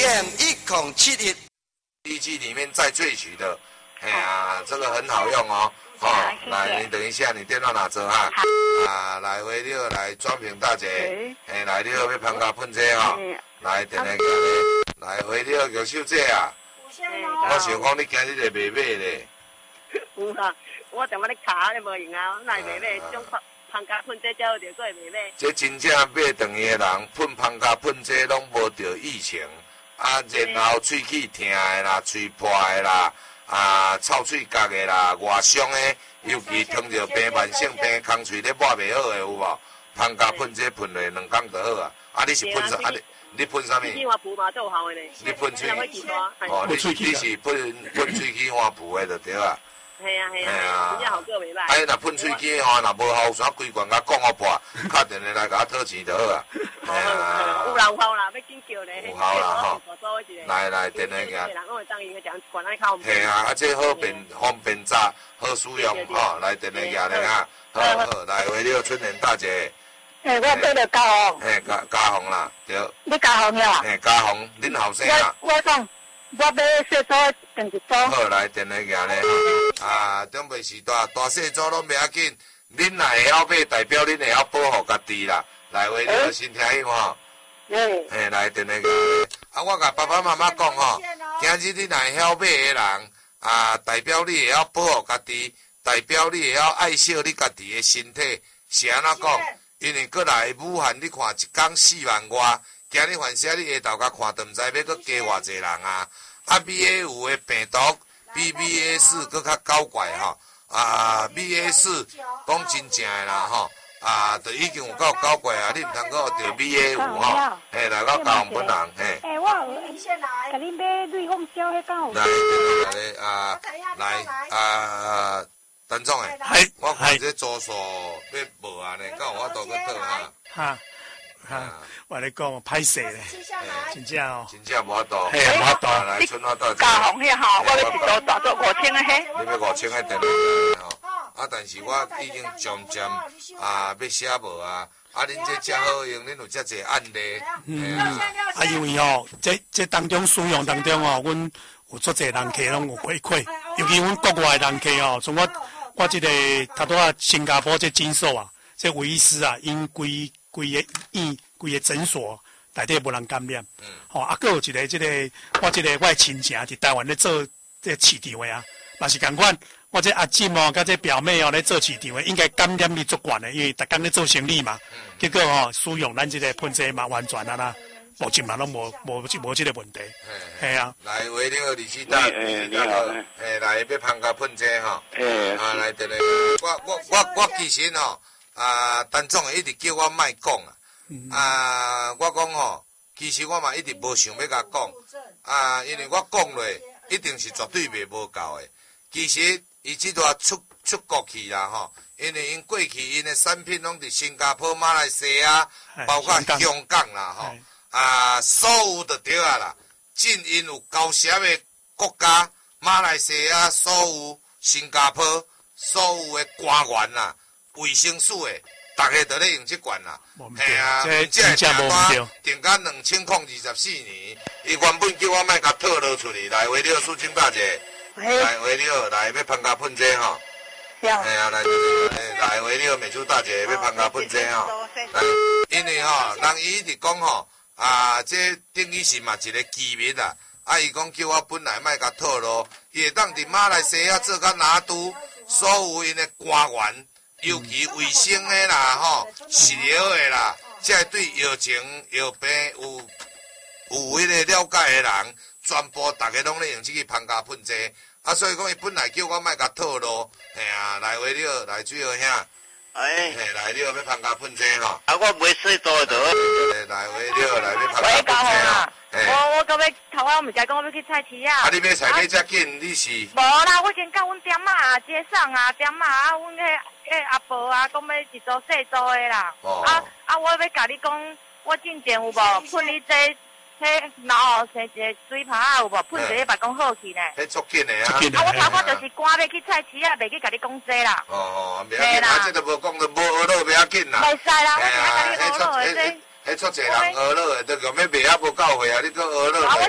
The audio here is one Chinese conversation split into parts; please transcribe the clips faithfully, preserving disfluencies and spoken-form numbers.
M 一孔七一。 地基里面再萃取的，哎呀，这个很好用哦。哦，来，你等一下，你电话拿着哈。啊，来，回六来装瓶大姐，哎，来六要芳加喷这哈，来，等下个来回六玉秀姐啊。我想讲你今日就卖买咧。 有啊，我踮我咧卡咧无用啊，我来卖买，种芳加喷这才好着，再卖买。 这真正买长的人喷芳加喷这拢无着疫情。啊，然后喙齿疼的啦，喙破的啦，啊，臭喙角的啦，外伤的，尤其碰着病慢性病，空喙咧抹袂好的有无？芳加喷这喷落两工就好啊。啊，你是喷啥？啊，你你喷啥物？ 喙齿花圃嘛，都有效的咧。 你喷喙哦，你是你是喷喷喙齿花圃的就对啊。 系啊系啊，真正效果袂歹。 哎，若喷喙齿吼，若无效，啥规罐甲讲我破，敲电话来甲我讨钱就好啊。 哎呀，有啦有效啦，要紧叫咧。 有效啦吼。来来，电话个。嘿啊，啊这好便方便炸，好使用吼。来电话个咧哈。好好，来回了春莲大姐。 诶，我买了嘉宏。 嘿，嘉嘉宏啦，对。 你嘉宏呀？ 嘿，嘉宏，恁后生啊。 我我讲。我买小组电一组。 好，来电话个咧。啊，准备时大，大细组拢袂要紧。恁若会晓买，代表恁会晓保护家己啦。来，话你个先听有吼。嗯。嘿，来电话个。啊，我甲爸爸妈妈讲吼，今日你若会晓买的人，啊，代表你会晓保护家己，代表你会晓爱惜你家己的身体。是安怎讲？因为过来武汉，你看一天四万外。今日反正你下昼甲看，都毋知要搁加偌济人啊！啊 ，B A 五的病毒比 B A 四搁较搞怪吼，啊 B A 四讲真正的啦吼，啊，就已经有够搞怪啊！你毋通搁着 B A 五吼，嘿，来到高雄本人嘿。 诶，我甲你买瑞丰烧迄狗。 来，来来啊，来啊，陈总诶，我看这租数要无安尼，敢有法度搁倒哈？ 哈。哈，我咧讲歹势咧，真正哦， 真正无法度， 嘿，无法度， 来春花大姐， 嘉宏迄吼，我要一度大做五千的迄， 你要五千的电话吼，啊，但是我已经渐渐啊要写无啊，啊，恁这遮好用，恁有遮济案例， 嗯，啊，因为吼，这这当中使用当中哦，阮有足济人客拢有回馈，尤其阮国外的人客哦，从我我这个头拄啊新加坡这诊所啊，这卫医师啊，因规。规个院、规个诊所内底无人感染，嗯，吼、哦，啊，佫有一个即、這个，我即个我亲戚伫台湾咧做这市场的啊，嘛是共款，我这阿姊哦，甲这表妹哦咧做市场的，应该感染力足悬的，因为逐工咧做生意嘛，嗯、结果吼、哦、使用咱即个喷剂嘛，完全啊啦，目前嘛拢无无无即个问题，系啊。 来，为了李市长，诶，你好，诶，来要芳加喷剂吼，诶，啊，来得咧，我我我我其实吼。啊，陈总一直叫我莫讲啊，嗯、啊，我讲吼，其实我嘛一直无想要甲讲，啊，因为我讲落一定是绝对袂无够的。其实伊即段出出国去啦吼，因为因过去因的产品拢伫新加坡、马来西亚，包括香港啦吼，啊，所有就对啊啦，进因有交涉的国家，马来西亚所有、新加坡所有的官员啦。卫生署诶，大家都咧用这罐啦，系啊，这订单订到两千零二十四年，伊原本叫我莫甲套落出去，来为了苏清大姐，来为了来要芳加喷剂吼，系啊，来来为了美珠大姐要芳加喷剂吼，因为吼，人伊一直讲吼，啊，这等于是嘛一个机密啦，啊，伊讲叫我本来莫甲套落，伊会当伫马来西亚做甲拿督，所有因的官员。尤其卫生的啦，吼，食疗的啦，即个对药情、药病有有迄个了解的人，全部大家拢咧用即个芳加喷剂，啊，所以讲伊本来叫我莫甲套路，嘿啊，来为了来水好兄，哎，嘿来了要芳加喷剂吼，啊，我袂洗澡的，来为了来要芳加喷剂吼。 我我到尾头我毋是讲我要去菜市啊。 啊，你要菜去遮紧，你是？ 无啦，我先甲阮店仔接送啊，店仔啊，阮迄迄阿婆啊，讲要一组细组的啦。哦。啊啊，我要甲你讲，我进前有无喷你这迄脑后生一个水泡啊有无？喷一个别讲好去呢。 迄足紧的啊。 啊，我头壳就是赶要去菜市啊，袂去甲你讲这啦。 哦哦，袂要紧，啊，这都无讲，都无学了袂要紧啦。 袂使啦，我先甲你学了的这。 迄出侪人学了的，都讲要卖啊无够岁啊，你搁学了。 啊，我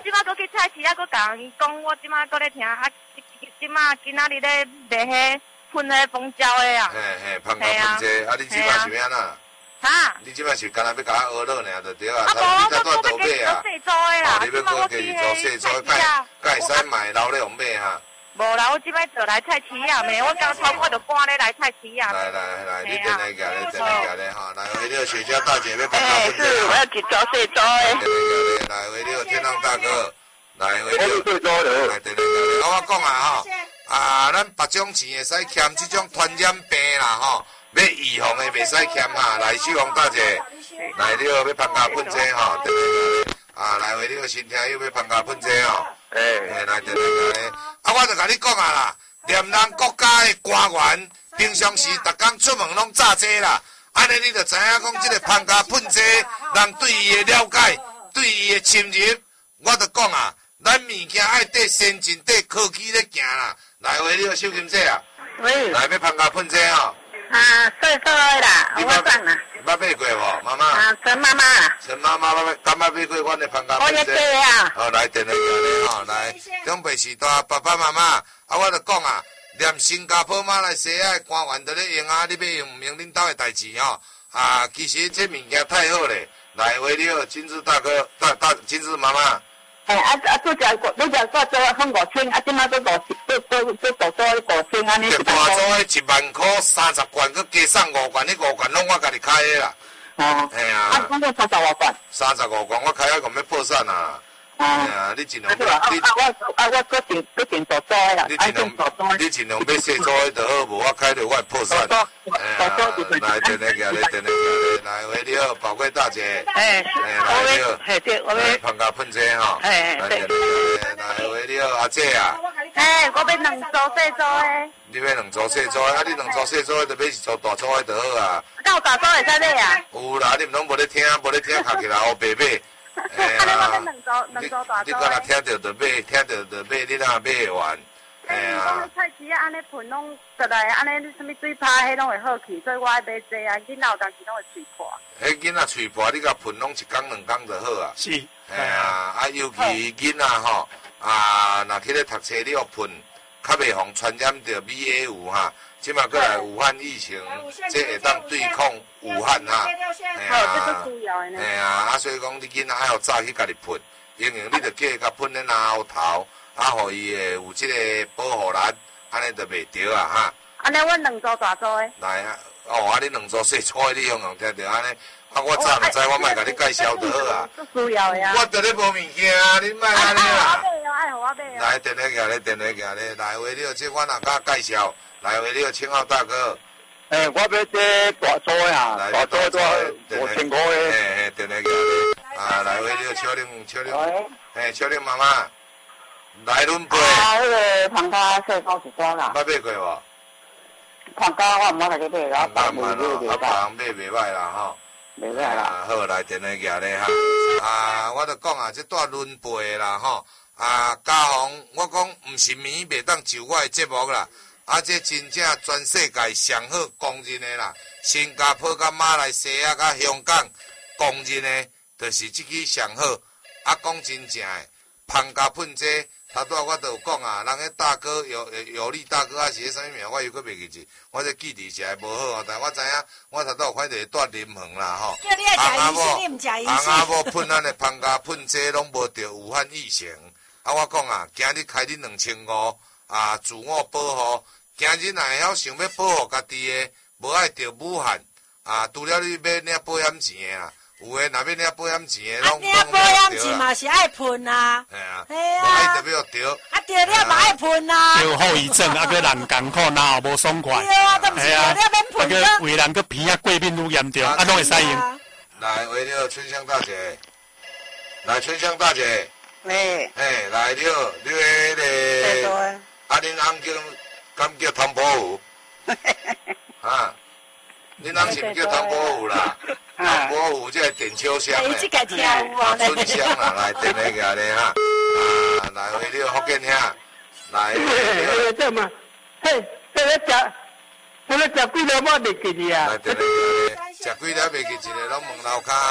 即摆搁去菜市啊，搁甲人讲，我即摆搁咧听啊，即摆今仔日咧卖迄喷迄蜂胶的啊。 嘿嘿，芳家喷剂，啊，你即摆是要安怎？ 哈？ 你即摆是干那要甲我学落尔就对啊？ 啊，无，我我我要继续做细组的啦。 你要搁继续做细组，该该使买老了买哈。 无啦，我即摆就来菜市啊，咩？我刚才我就赶咧来菜市啊。 来来来，你等来家咧，等来家咧哈，来为了雪茄大姐要芳家喷剂。 是，我要去做细组的。 等来家咧，来为了天狼大哥，来为了细组了。来等来家咧，我讲啊吼，啊，咱别种钱会使欠这种传染病啦吼。要预防的袂使欠哈，来秀芳大姐，来了要芳家喷剂吼，等来家啊，来为了新听友要芳家喷剂吼，诶，来等来家咧，啊，我就甲你讲啊啦，连咱国家的官员平常时逐工出门拢炸这啦，安尼你就知影讲这个芳家喷剂，人对伊的了解，对伊的侵入，我就讲啊，咱物件爱缀先进、缀科技咧行啦，来为了秀金姐啊，来要芳家喷剂吼。 啊，岁数的啦，我算啦。 捌买过无，妈妈？ 啊，陈妈妈啦。 陈妈妈，捌敢捌买过阮的芳家喷剂？ 我也对啊。 哦，来电来家咧吼，来长辈时代爸爸妈妈，啊，我就讲啊，连新加坡、马来西亚的官员都咧用啊，你要用唔用恁兜的代志吼？啊，其实这物件太好咧，来为了金枝大哥、大大金枝妈妈。 哎，啊啊，做只你只做做分五千，啊，即摆做五做做做做做五千安尼。 这大组的一万块三十罐，佮加送五罐，你五罐拢我家己开的啦。 哦。 哎呀。 啊，我做三十五罐。 三十五罐，我开啊，讲要破产啊。哎呀，你尽量你啊，我啊我搁定搁定做做的啦， 你尽量你尽量要细做的就好，无我开着我破产。哎呀，来，等来家咧，等来家咧，来为了宝贵大姐。哎。哎，来了。 哎对，我要。 芳家喷剂吼。 哎哎对。 来为了阿姐啊。 哎，我要两组细组的。 你要两组细组的，啊，你两组细组的，就要是做大组的就好啊。 敢有大组会使买啊？ 有啦，你毋拢无咧听，无咧听，卡起来黑白买。 哎呀，你你讲若听到就买，听到就买，你哪买完？ 哎呀，讲菜市啊，安尼喷拢出来，安尼什么水拍，迄拢会好去，所以我爱买这啊。囡仔有当时拢会嘴破。 迄囡仔嘴破，你甲喷拢一工两工就好啊。 是。 哎呀，啊，尤其囡仔吼，啊，若去咧读册，你要喷，较袂防传染到 V A 五哈。即马过来武汉疫情，这会当对抗武汉哈。哎呀，哎呀，啊，所以讲你囡仔爱互早去家己喷，因为你着叫伊甲喷咧拿后头，啊，互伊会有即个保护力，安尼就袂着啊哈。 安尼阮两组大组的。 来啊，哦，啊，你两组细粗的，你用用听着安尼，啊，我早就知，我莫甲你介绍就好啊。 需要的啊。 我着咧无物件，你莫安尼啦。 爱互我买哦。 来，电话行咧，电话行咧，来为了这我若甲介绍。来，为了青奥大哥， 诶，我要这大组的啊，大组都五千块的。 诶诶，电来个啊，来为了小玲，小玲，诶，小玲妈妈，来轮杯。 啊，迄个芳家细组一组啦。 捌买过无？ 芳家我毋捌来去买，我爸买买买。啊，别人买袂歹啦吼。 袂歹啦。 啊，好，来电来个咧哈。啊，我著讲啊，这带轮杯啦吼。啊，嘉宏，我讲毋是棉袂当就我的节目啦。啊，这真正全世界上好公认的啦，新加坡、甲马来西亚、甲香港公认的，就是这支上好。啊，讲真正的，芳家喷剂，头拄我都有讲啊，人迄大哥有有利大哥啊，是迄啥物名，我又佫袂记住，我这记忆实在无好哦。但我知影，我头拄有看到带临门啦吼。 叫你爱食医生，你毋食医生。 翁仔某喷咱的芳家喷剂，拢无着武汉疫情。啊，我讲啊，今日开恁两千五啊，自我保护。今日若会晓想要保护家己的，无爱着武汉啊！除了你要领保险钱的啦，有诶若要领保险钱的，拢领保险钱嘛是爱喷啊。 系啊， 系啊， 无爱着要着。 啊，着了嘛爱喷啊。 有后遗症，啊，个人艰苦，然后无爽快。 对啊，都毋是着了免喷个。啊，个为人个鼻啊过敏愈严重，啊，拢会使用。 来，为了春香大姐，来春香大姐。 诶。 诶，来了，你迄个。啊，恁翁叫。敢叫唐伯虎？啊，恁翁是毋叫唐伯虎啦？唐伯虎即个电秋香诶，啊，春香啦，来电那个咧哈，啊，来为了福建兄，来。 这嘛，嘿，这个食，这个食几粒我袂记哩啊。 来电那个咧，食几粒袂记一个，拢问楼骹。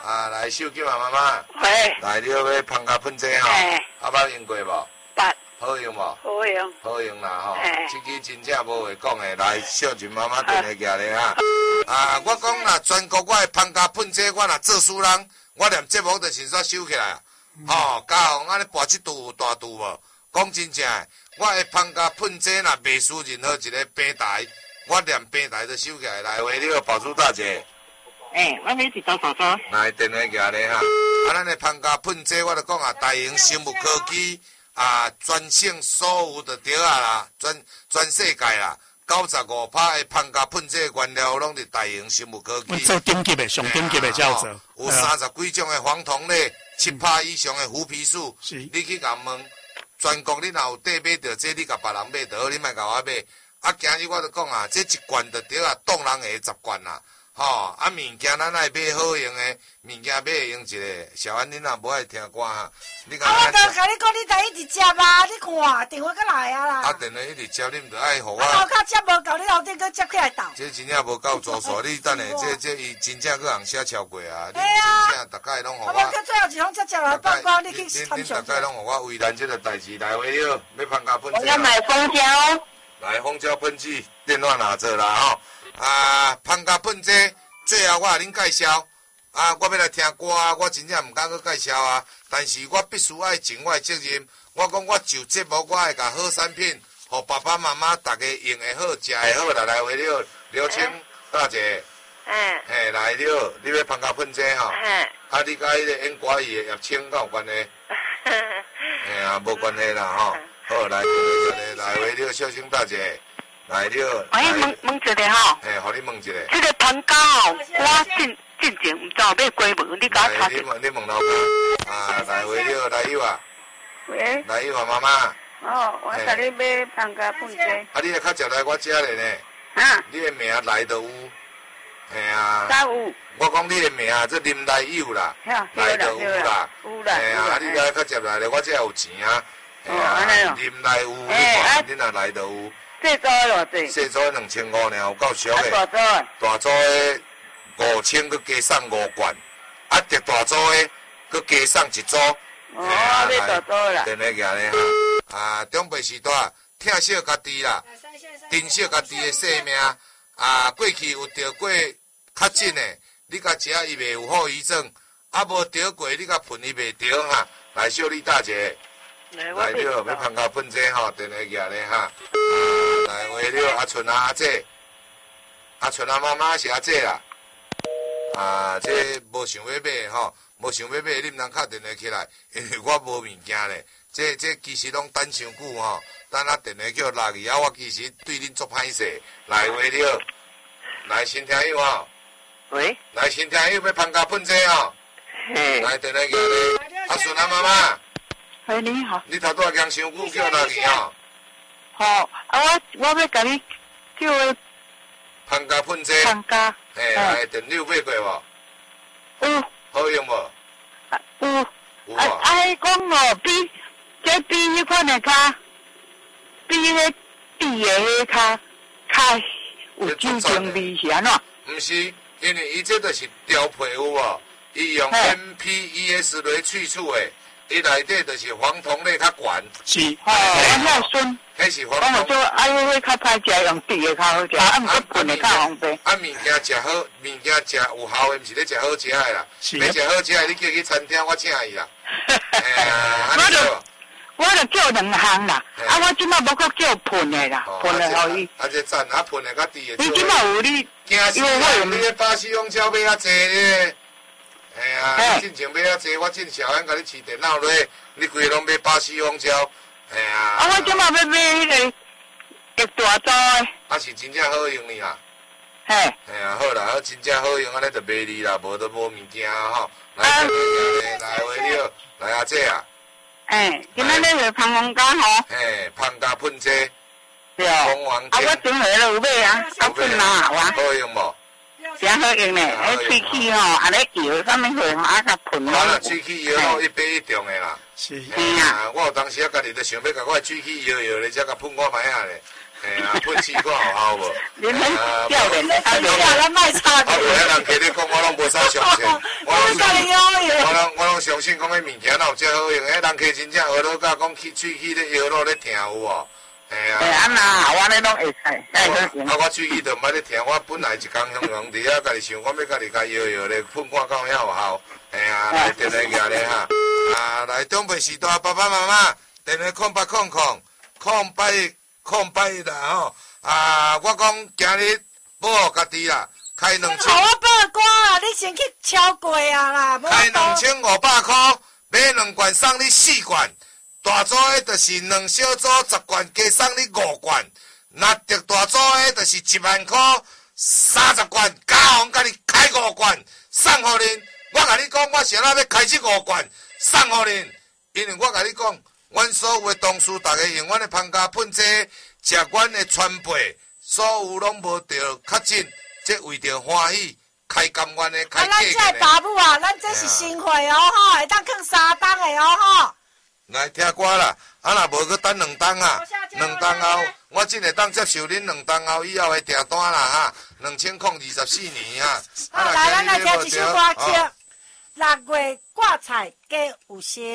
啊，来手机啊，妈妈。 喂。 来，你要买芳加喷剂吼？ 哎。 啊，捌用过无？ 捌。 好用无？ 好用。 好用啦吼。 哎。 这支真正无话讲的，来，小群妈妈电话举咧哈。啊，我讲啦，全国我的芳加喷剂，我若做事人，我连节目都先煞收起来啊。吼，家红安尼跋一肚有大肚无？讲真正的，我的芳加喷剂若袂输任何一个平台，我连平台都收起来。来，为了保住大姐。 哎，我要是多少多？ 来电话举咧哈。啊，咱的芳加喷剂，我就讲啊，大型生物科技啊，全省所有的对啊啦，全全世界啦，九十五趴的芳加喷剂原料拢是大型生物科技。 做顶级的，上顶级的叫做。 有三十几种的黄酮类，七趴以上的胡皮素。 是。 你去甲问，全国你若有底买着，这你甲别人买着，你莫甲我买。啊，今日我就讲啊，这一罐就对啊，当人下十罐啦。吼、哦，啊，物件咱爱买好用的，物件买用一个。小安，你若无爱听歌哈，你讲。 啊，我都甲你讲，你才一直接啊，你看电话过来啊啦。 啊，电话一直接，你毋着爱互我。 啊，后卡接无够，你后顶搁接起来斗。 这真正无够做数，你等下，这这伊真正搁人写超过啊！你真正大概拢互我。 啊，无，最后一封接接来报告，你去参详。 恁大概拢互我为难这个代志，来为了要芳加喷剂。 我要买蜂胶。 来，蜂胶喷剂，电话拿着啦吼。啊，芳加喷剂。最后我甲恁介绍，啊，我要来听歌，我真正毋敢去介绍啊。但是我必须爱尽我的责任。我讲我就节目，我爱甲好产品，互爸爸妈妈大家用会好，食会好啦。来为了刘青大姐， 嗯， 嘿，来了，你要芳加喷剂吼？ 嗯， 啊，你甲迄个演歌艺的叶青敢有关系？嘿啊，无关系啦吼。好，来，来为了小青大姐。来了， 我要问问一个吼， 嘿，互你问一个。 这个芳加吼，我进进前唔知道要几问，你甲我查。 你问你问老公，啊，来为了来有啊。 喂。 来有啊，妈妈。 哦，我甲你买芳加喷剂。 啊，你也较少来我遮咧呢。 啊。 你的名来都有。嘿啊。 啥有？ 我讲你的名，这林来有啦。来都有啦。 有啦。 嘿啊，你来较少来咧，我遮有钱啊。 哦，安尼哦。 林来有，你看，你若来都有。 细组的偌济？ 细组的两千五呢，有够俗的。 大组的？ 大组的五千，佮加送五罐。啊，特大组的，佮加送一组。 哦，你大组啦。 电话举咧哈，啊，长辈时代，疼惜家己啦，珍惜家己的生命。啊，过去有得过确诊的，你甲食伊袂有后遗症；啊，无得过，你甲喷伊袂着哈。来，小李大姐。来了，要芳加喷剂吼，电话举咧哈。啊，来为了阿春啊阿姐，阿春啊妈妈是阿姐啦。啊，这无想要买吼，无想要买，你毋通敲电话起来，因为我无物件咧。这这其实拢等伤久吼，等啊电话叫落去啊，我其实对恁足歹势。来为了，来新听友吼。 喂。来新听友要芳加喷剂吼。 嘿。 来电话举咧，阿春啊妈妈。 哎，你好。 你头拄仔讲伤久叫落去吼。 好，啊我我要甲你叫个芳加喷剂。 芳加。 嘿，来电你有买过无？ 有。 好用无？ 有。 有啊啊！迄讲哦，比这比迄款的较，比迄比的迄较较有酒精味是安怎？ 毋是，因为伊这都是调配有无？伊用 M P E S 来萃取的。伊内底就是黄酮类较悬， 是， 哦，我遐孙， 迄是黄酮。我做啊，迄个较歹食，用滴的较好食，啊，毋过喷的较方便。 啊，物件食好，物件食有效的，毋是咧食好食的啦。要食好食的，你叫去餐厅，我请伊啦。 我就我就叫两项啦，啊，我即摆无搁叫喷的啦，喷的互伊。 啊，这赞，啊，喷的较低的。 你即摆有你优惠，你咧巴西香蕉买较济咧。哎呀，你进前买遐济，我进小安甲你饲电脑咧，你规个拢买巴西香蕉，哎呀。 啊，我即摆要买迄个个大组的。 啊，是真正好用哩啦。 嘿。 哎呀，好啦，真正好用，安尼就卖你啦，无都无物件吼。来，来为了，来阿姐啊。 哎，今仔日是芳芳加吼。 嘿，芳加喷剂。 对。啊，我整下就有买啊，啊喷哪好啊？ 好用无？ 真好用嘞！哎，喙齿吼，啊咧摇，啥物货啊甲喷啊啦，喙齿摇吼一杯一中的啦。 是。 嘿啊，我有当时啊，家己都想要甲我喙齿摇摇咧，才甲喷我买下咧。嘿啊，喷试看有效无？ 啊，教练咧， 啊，咱卖差。 啊，有遐人客咧讲，我拢无啥相信。我拢相信，我拢我拢相信讲迄物件哪有遮好用？迄人客真正学到甲讲喙喙齿咧摇落咧疼有无？嘿啊。 哎，啊那我咧拢会使，会好用。 啊，我喙齿都毋捌咧疼，我本来一工雄雄伫遐，家己想，我要家己甲摇摇咧，喷看到遐有效。嘿啊，来电来举咧哈。啊，来长辈时代爸爸妈妈，电话空八空空空八空八啦吼。啊，我讲今日保护家己啦，开两千。 好我报歌啊，你先去超过啊啦。 开两千五百块，买两罐送你四罐，大组的就是两小组十罐，加送你五罐。那着大组的就是一万块，三十罐，加红甲你开五罐，送互恁。我甲你讲，我现在要开这五罐，送互恁，因为我甲你讲，阮所有的同事，大家用阮的芳加喷剂。食阮的川贝，所有拢无着确诊，即为着欢喜开甘愿的开价的。 啊，咱这爸母啊，咱这是新会哦吼，会当放三档的哦吼。 来听歌啦，啊若无去等两档啊，两档后，我真会当接受恁两档后以后的订单啦哈，两千零二十四年哈。 啊，来，咱来听一首歌曲，六月挂彩加有些。